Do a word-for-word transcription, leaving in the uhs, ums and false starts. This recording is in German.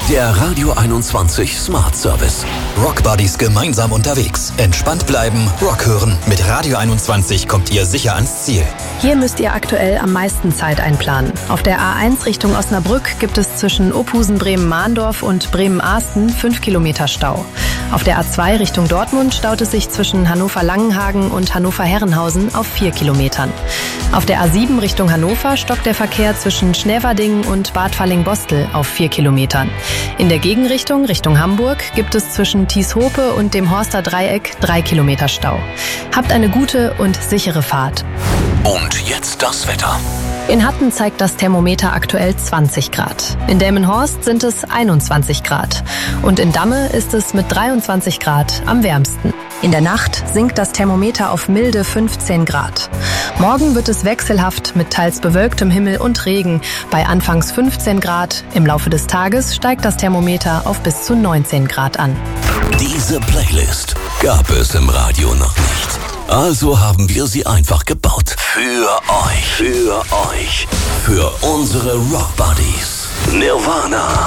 Der Radio einundzwanzig Smart Service. Rock Buddies gemeinsam unterwegs. Entspannt bleiben, Rock hören. Mit Radio einundzwanzig kommt ihr sicher ans Ziel. Hier müsst ihr aktuell am meisten Zeit einplanen. Auf der A eins Richtung Osnabrück gibt es zwischen Ophusen-Bremen-Mahndorf und Bremen-Ahsten fünf Kilometer Stau. Auf der A zwei Richtung Dortmund staut es sich zwischen Hannover-Langenhagen und Hannover-Herrenhausen auf vier Kilometern. Auf der A sieben Richtung Hannover stockt der Verkehr zwischen Schneverdingen und Bad Falling-Bostel auf vier Kilometern. In der Gegenrichtung, Richtung Hamburg, gibt es zwischen Tieshope und dem Horster Dreieck drei Kilometer Stau. Habt eine gute und sichere Fahrt. Und jetzt das Wetter. In Hatten zeigt das Thermometer aktuell zwanzig Grad. In Delmenhorst sind es einundzwanzig Grad. Und in Damme ist es mit dreiundzwanzig Grad am wärmsten. In der Nacht sinkt das Thermometer auf milde fünfzehn Grad. Morgen wird es wechselhaft mit teils bewölktem Himmel und Regen bei anfangs fünfzehn Grad. Im Laufe des Tages steigt das Thermometer auf bis zu neunzehn Grad an. Diese Playlist gab es im Radio noch nicht. Also haben wir sie einfach gebaut. Für euch. Für euch. Für unsere Rock Buddies. Nirvana.